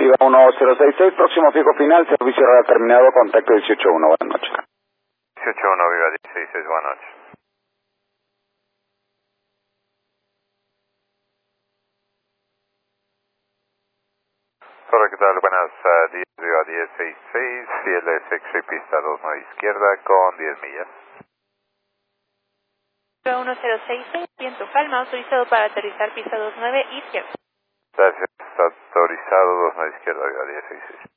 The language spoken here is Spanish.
Viva 1066, próximo fijo final, servicio radio terminado, contacto 181, buenas noches. 181, Viva 166, buenas noches. Hola, ¿qué tal? Buenas días, Viva 166, fiel de sexo y pista 29 izquierda con 10 millas. 1066, viento calma, autorizado para aterrizar pista 29 izquierda. Gracias, autorizado 29 izquierda, Viva 166.